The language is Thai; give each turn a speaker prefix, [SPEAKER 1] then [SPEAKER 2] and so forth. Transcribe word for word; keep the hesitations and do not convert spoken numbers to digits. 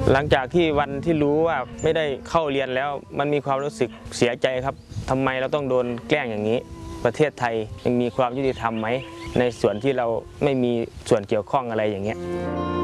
[SPEAKER 1] หลังจากที่วันที่รู้ว่าไม่ได้เข้าเรียนแล้วมันมีความรู้สึกเสียใจครับทำไมเราต้องโดนแกล้งอย่างนี้ประเทศไทยยังมีความยุติธรรมไหมในส่วนที่เราไม่มีส่วนเกี่ยวข้องอะไรอย่างเงี้ย